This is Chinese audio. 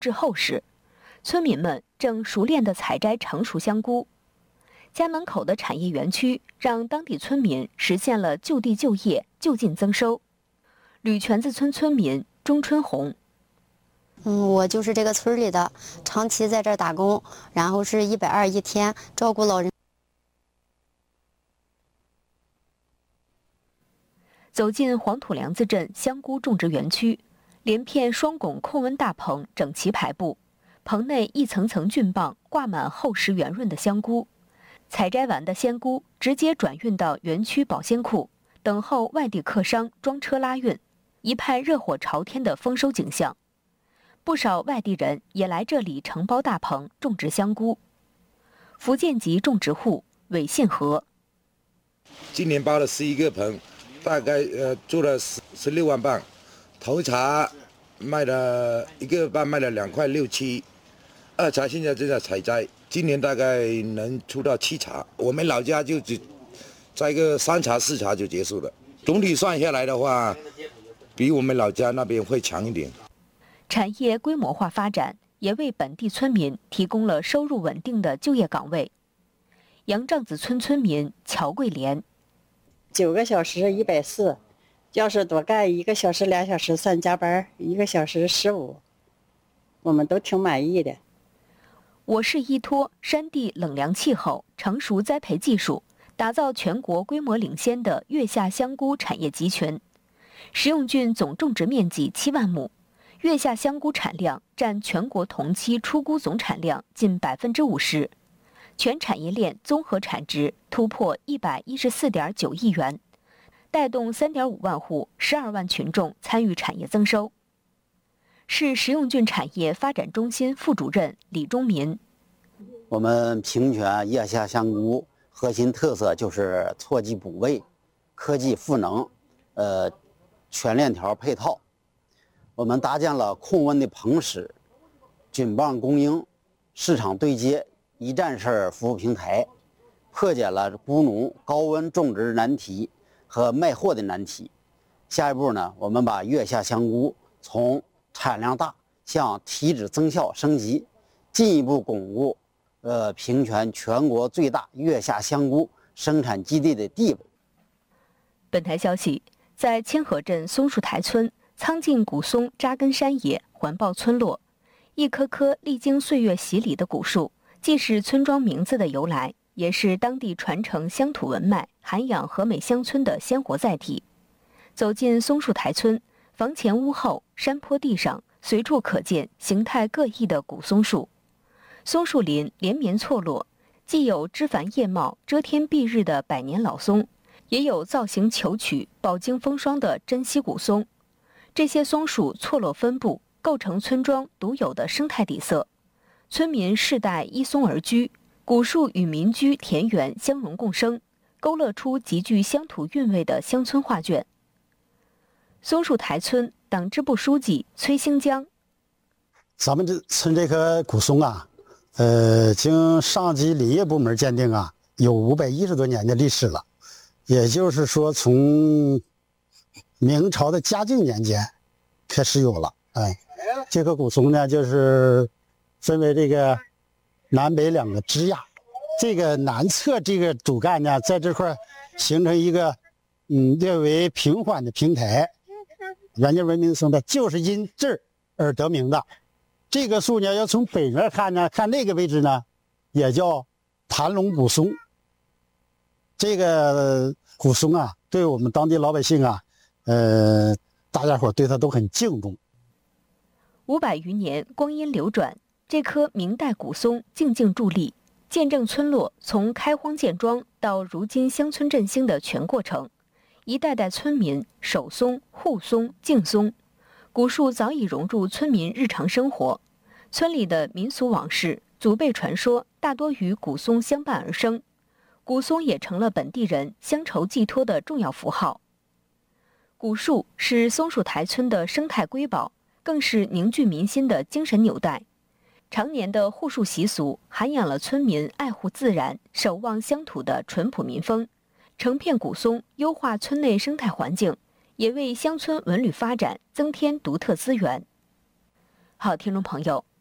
至厚实，村民们正熟练地采摘成熟香菇。家门口的产业园区让当地村民实现了就地就业、就近增收。吕泉子村村民钟春红， 我就是这个村里的，长期在这儿打工，然后是120一天，照顾老人。 走进黄土梁子镇香菇种植园区，连片双拱控温大棚整齐排布，棚内一层层菌棒挂满厚实圆润的香菇。采摘完的鲜菇直接转运到园区保鲜库，等候外地客商装车拉运，一派热火朝天的丰收景象。不少外地人也来这里承包大棚种植香菇。福建籍种植户韦信和， 今年包了11个棚，大概做了16万磅，头茬卖了1个半卖了2块6、7，二茬现在正在采摘，今年大概能出到7茬。我们老家就只摘个3茬4茬就结束了。总体算下来的话，比我们老家那边会强一点。 产业规模化发展也为本地村民提供了收入稳定的就业岗位。杨帐子村村民乔桂莲 ，9个小时140，要是多干1个小时2小时算加班，1个小时15，我们都挺满意的。 我市依托山地冷凉气候、成熟栽培技术，打造全国规模领先的月下香菇产业集群。食用菌总种植面积7万亩，月下香菇产量占全国同期出菇总产量近50%，全产业链综合产值突破114.9亿元，带动3.5万户、12万群众参与产业增收。市食用菌产业发展中心副主任李忠民， 我们平泉月下香菇核心特色就是错季补位、科技赋能，全链条配套。我们搭建了控温的棚室、菌棒供应、市场对接一站式服务平台，破解了菇农高温种植难题和卖货的难题。下一步呢，我们把月下香菇从产量大向体脂增效升级，进一步巩固平泉全国最大月下香菇生产基地的地位。 本台消息，在千河镇松树台村苍劲古松扎根山野，环抱村落，一棵棵历经岁月洗礼的古树，既是村庄名字的由来，也是当地传承乡土文脉、涵养和美乡村的鲜活载体。走进松树台村，房前屋后、山坡地上随处可见形态各异的古松树。松树林连绵错落，既有枝繁叶茂、遮天蔽日的百年老松，也有造型求取、饱经风霜的珍稀古松。这些松树错落分布，构成村庄独有的生态底色。村民世代依松而居，古树与民居田园相融共生，勾勒出极具乡土韵味的乡村画卷。松树台村党支部书记崔兴江， 咱们这村这棵古松啊，经上级林业部门鉴定啊，有510多年的历史了。也就是说，从明朝的嘉靖年间开始有了。这棵古松呢，就是分为这个南北2个枝桠，这个南侧这个主干呢，在这块形成一个略为平缓的平台。原界文明松呢，就是因这儿而得名的。这个树呢，要从北面看呢，看那个位置呢，也叫盘龙古松。这个古松啊，对我们当地老百姓啊，大家伙对它都很敬重。 500余年光阴流转，这棵明代古松静静伫立，见证村落从开荒建庄到如今乡村振兴的全过程。一代代村民守松、护松、敬松，古树早已融入村民日常生活。村里的民俗往事、祖辈传说，大多与古松相伴而生。古松也成了本地人乡愁寄托的重要符号。古树是松树台村的生态瑰宝，更是凝聚民心的精神纽带。常年的护树习俗涵养了村民爱护自然、守望乡土的淳朴民风。成片古松优化村内生态环境，也为乡村文旅发展增添独特资源。 好，听众朋友，